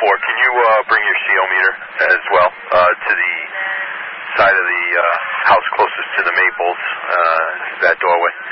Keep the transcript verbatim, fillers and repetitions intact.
four, can you uh, bring your C O meter as well uh, to the side of the uh, house closest to the Maples, uh, that doorway?